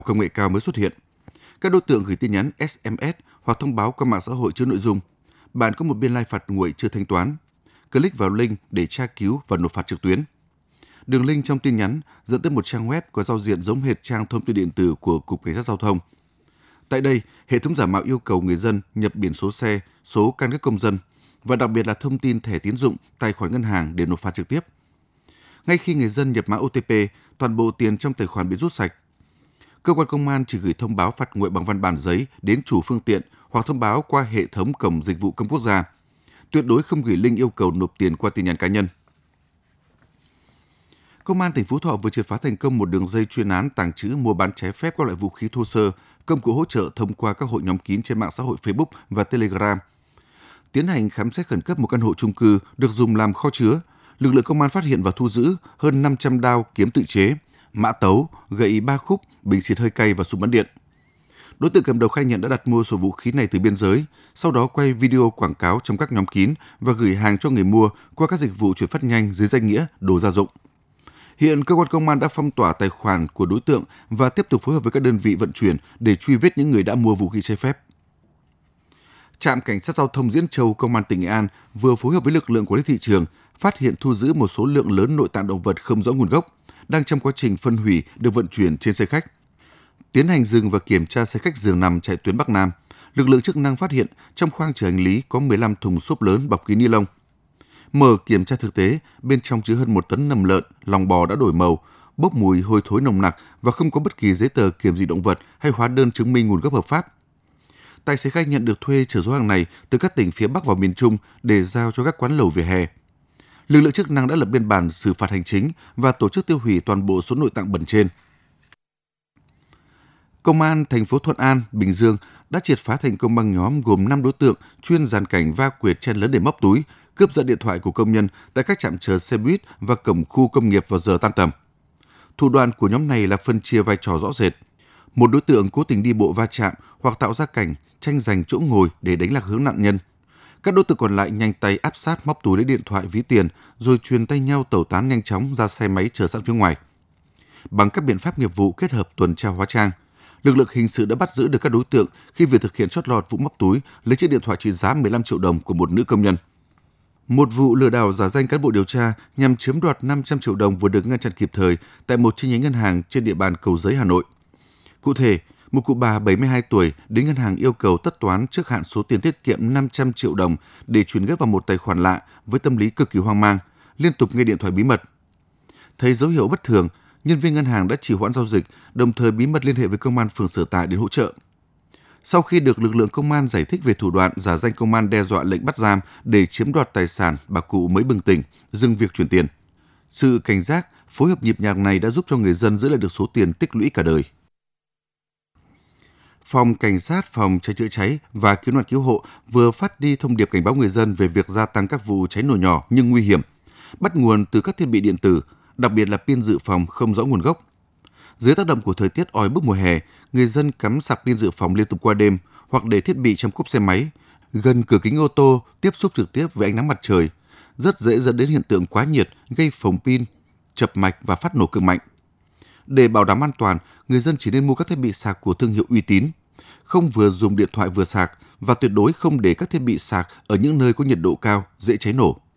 công nghệ cao mới xuất hiện. Các đối tượng gửi tin nhắn SMS hoặc thông báo qua mạng xã hội chứa nội dung: bạn có một biên lai phạt nguội chưa thanh toán. Click vào link để tra cứu và nộp phạt trực tuyến. Đường link trong tin nhắn dẫn tới một trang web có giao diện giống hệt trang thông tin điện tử của Cục Cảnh sát Giao thông. Tại đây, hệ thống giả mạo yêu cầu người dân nhập biển số xe, số căn cước công dân và đặc biệt là thông tin thẻ tín dụng, tài khoản ngân hàng để nộp phạt trực tiếp. Ngay khi người dân nhập mã OTP, toàn bộ tiền trong tài khoản bị rút sạch. Cơ quan công an chỉ gửi thông báo phạt nguội bằng văn bản giấy đến chủ phương tiện hoặc thông báo qua hệ thống cổng dịch vụ công quốc gia. Tuyệt đối không gửi link yêu cầu nộp tiền qua tin nhắn cá nhân. Công an tỉnh Phú Thọ vừa triệt phá thành công một đường dây chuyên án tàng trữ mua bán trái phép các loại vũ khí thô sơ, công cụ hỗ trợ thông qua các hội nhóm kín trên mạng xã hội Facebook và Telegram. Tiến hành khám xét khẩn cấp một căn hộ chung cư được dùng làm kho chứa, lực lượng công an phát hiện và thu giữ hơn 500 đao kiếm tự chế, mã tấu, gậy 3 khúc, bình xịt hơi cay và súng bắn điện. Đối tượng cầm đầu khai nhận đã đặt mua số vũ khí này từ biên giới, sau đó quay video quảng cáo trong các nhóm kín và gửi hàng cho người mua qua các dịch vụ chuyển phát nhanh dưới danh nghĩa đồ gia dụng. Hiện cơ quan công an đã phong tỏa tài khoản của đối tượng và tiếp tục phối hợp với các đơn vị vận chuyển để truy vết những người đã mua vũ khí trái phép. Trạm Cảnh sát Giao thông Diễn Châu, Công an tỉnh Nghệ An vừa phối hợp với lực lượng quản lý thị trường phát hiện thu giữ một số lượng lớn nội tạng động vật không rõ nguồn gốc, đang trong quá trình phân hủy được vận chuyển trên xe khách. Tiến hành dừng và kiểm tra xe khách giường nằm chạy tuyến Bắc Nam, lực lượng chức năng phát hiện trong khoang chở hành lý có 15 thùng xốp lớn bọc kín ni lông. Mở kiểm tra thực tế, bên trong chứa hơn 1 tấn nầm lợn, lòng bò đã đổi màu, bốc mùi hôi thối nồng nặc và không có bất kỳ giấy tờ kiểm dịch động vật hay hóa đơn chứng minh nguồn gốc hợp pháp. Tài xế khai nhận được thuê chở số hàng này từ các tỉnh phía Bắc vào miền Trung để giao cho các quán lẩu vỉa hè. Lực lượng chức năng đã lập biên bản xử phạt hành chính và tổ chức tiêu hủy toàn bộ số nội tạng bẩn trên. Công an thành phố Thuận An, Bình Dương đã triệt phá thành công băng nhóm gồm 5 đối tượng chuyên dàn cảnh va quệt chen lấn để móc túi, cướp giật điện thoại của công nhân tại các trạm chờ xe buýt và cổng khu công nghiệp vào giờ tan tầm. Thủ đoạn của nhóm này là phân chia vai trò rõ rệt. Một đối tượng cố tình đi bộ va chạm hoặc tạo ra cảnh tranh giành chỗ ngồi để đánh lạc hướng nạn nhân. Các đối tượng còn lại nhanh tay áp sát móc túi lấy điện thoại, ví tiền rồi truyền tay nhau tẩu tán nhanh chóng ra xe máy chờ sẵn phía ngoài. Bằng các biện pháp nghiệp vụ kết hợp tuần tra hóa trang, lực lượng hình sự đã bắt giữ được các đối tượng khi vừa thực hiện chót lọt vụ móc túi lấy chiếc điện thoại trị giá 15 triệu đồng của một nữ công nhân. Một vụ lừa đảo giả danh cán bộ điều tra nhằm chiếm đoạt 500 triệu đồng vừa được ngăn chặn kịp thời tại một chi nhánh ngân hàng trên địa bàn Cầu Giấy, Hà Nội. Cụ thể, một cụ bà 72 tuổi đến ngân hàng yêu cầu tất toán trước hạn số tiền tiết kiệm 500 triệu đồng để chuyển gấp vào một tài khoản lạ với tâm lý cực kỳ hoang mang, liên tục nghe điện thoại bí mật. Thấy dấu hiệu bất thường, nhân viên ngân hàng đã trì hoãn giao dịch, đồng thời bí mật liên hệ với công an phường sở tại đến hỗ trợ. Sau khi được lực lượng công an giải thích về thủ đoạn giả danh công an đe dọa lệnh bắt giam để chiếm đoạt tài sản, bà cụ mới bừng tỉnh, dừng việc chuyển tiền. Sự cảnh giác, phối hợp nhịp nhàng này đã giúp cho người dân giữ lại được số tiền tích lũy cả đời. Phòng Cảnh sát Phòng cháy chữa cháy và Cứu nạn cứu hộ vừa phát đi thông điệp cảnh báo người dân về việc gia tăng các vụ cháy nổ nhỏ nhưng nguy hiểm, bắt nguồn từ các thiết bị điện tử, đặc biệt là pin dự phòng không rõ nguồn gốc. Dưới tác động của thời tiết oi bức mùa hè, người dân cắm sạc pin dự phòng liên tục qua đêm hoặc để thiết bị trong cốp xe máy, gần cửa kính ô tô tiếp xúc trực tiếp với ánh nắng mặt trời, rất dễ dẫn đến hiện tượng quá nhiệt gây phồng pin, chập mạch và phát nổ cực mạnh. Để bảo đảm an toàn, người dân chỉ nên mua các thiết bị sạc của thương hiệu uy tín, không vừa dùng điện thoại vừa sạc và tuyệt đối không để các thiết bị sạc ở những nơi có nhiệt độ cao, dễ cháy nổ.